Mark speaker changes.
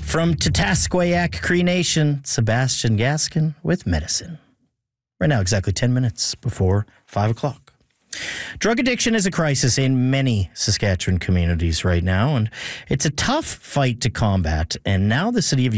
Speaker 1: From Tatasquayak Cree Nation, Sebastian Gaskin with Medicine. Right now, exactly 10 minutes before 5 o'clock. Drug addiction is a crisis in many Saskatchewan communities right now, and it's a tough fight to combat. And now the city of